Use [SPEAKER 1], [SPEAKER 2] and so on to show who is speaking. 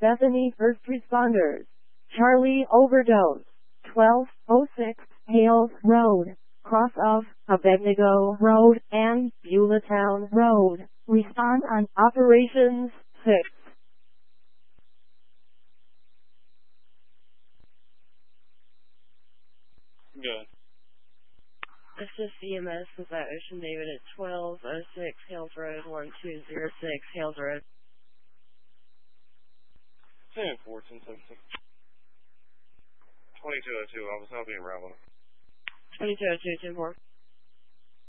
[SPEAKER 1] Bethany first responders. Charlie overdose. 1206 Hales Road, cross of Abednego Road and Beulahtown Road. Respond on Operations 6.
[SPEAKER 2] Good.
[SPEAKER 3] Assist EMS with that Ocean David at 1206 Hales Road, 1206 Hales Road.
[SPEAKER 2] Same Fortune 60. 2202, I was helping Bravo.
[SPEAKER 3] 2202, 24.